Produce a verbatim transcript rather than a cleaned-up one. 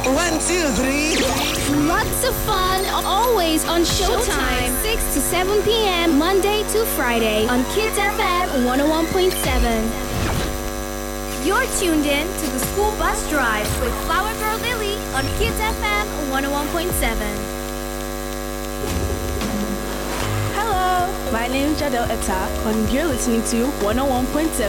One, two, three. Lots of fun, always on Showtime. six to seven p.m. Monday to Friday on Kids F M one oh one point seven. You're tuned in to the School Bus Drive with Flower Girl Lily on Kids F M one oh one point seven. Hello, my name is Jadel Etta, and you're listening to one oh one point seven.